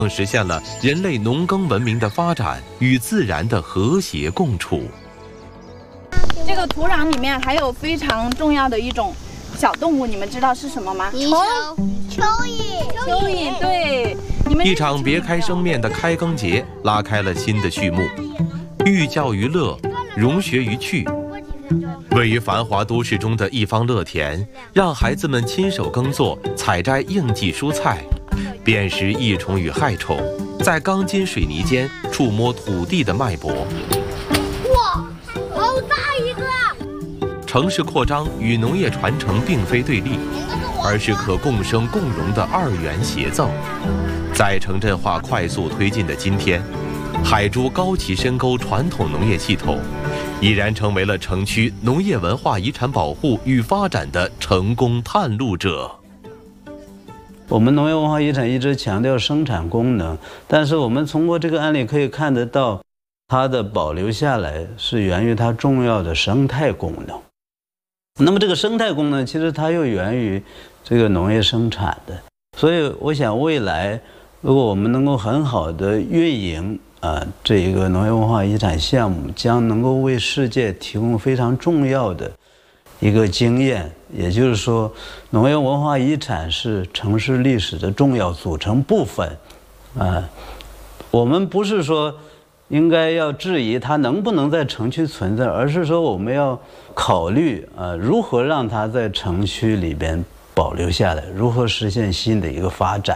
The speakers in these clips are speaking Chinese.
更实现了人类农耕文明的发展与自然的和谐共处。 这个土壤里面还有非常重要的一种小动物，你们知道是什么吗？ 蚯蚓，对。 一场别开生面的开耕节拉开了新的序幕，寓教于乐，融学于趣。位于繁华都市中的一方乐田，让孩子们亲手耕作，采摘应季蔬菜，辨识益虫与害虫，在钢筋水泥间触摸土地的脉搏。 哇，好大一个！ 城市扩张与农业传承并非对立，而是可共生共荣的二元协奏。在城镇化快速推进的今天，海珠高崎深沟传统农业系统已然成为了城区农业文化遗产保护与发展的成功探路者。 我们农业文化遗产一直强调生产功能，但是我们通过这个案例可以看得到，它的保留下来是源于它重要的生态功能。那么这个生态功能其实它又源于这个农业生产的，所以我想未来如果我们能够很好的运营这一个农业文化遗产项目，将能够为世界提供非常重要的一个经验。也就是说，农业文化遗产是城市历史的重要组成部分。我们不是说应该要质疑它能不能在城区存在，而是说我们要考虑如何让它在城区里边保留下来，如何实现新的一个发展。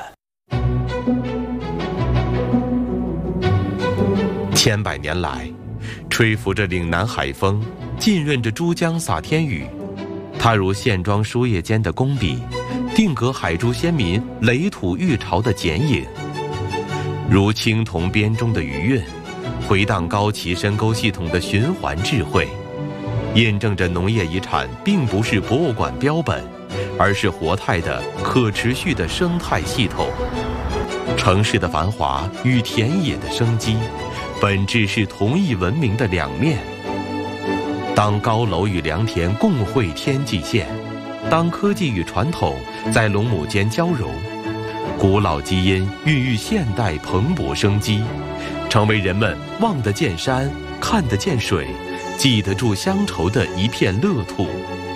千百年来，吹拂着岭南海风，浸润着珠江洒天雨，它如线装书页间的工笔，定格海珠先民垒土育巢的剪影；如青铜编钟的余韵，回荡高崎深沟系统的循环智慧，印证着农业遗产并不是博物馆标本，而是活态的可持续的生态系统。城市的繁华与田野的生机，本质是同一文明的两面。当高楼与良田共绘天际线，当科技与传统在龙母间交融，古老基因孕育现代蓬勃生机，成为人们望得见山、看得见水、记得住乡愁的一片乐土。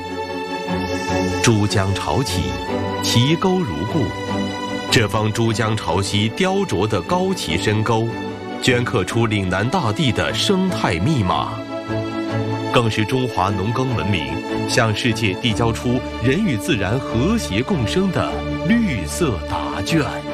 珠江潮起，其沟如故。这方珠江潮汐雕琢的高崎深沟，镌刻出岭南大地的生态密码，更是中华农耕文明向世界递交出人与自然和谐共生的绿色答卷。